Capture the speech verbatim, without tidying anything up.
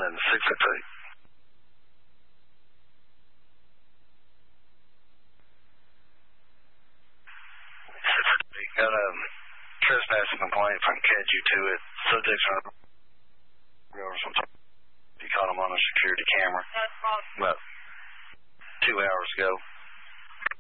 in six oh two. You got a trespassing complaint from Catch You To It. Subjects are you caught him on a security camera about two hours ago.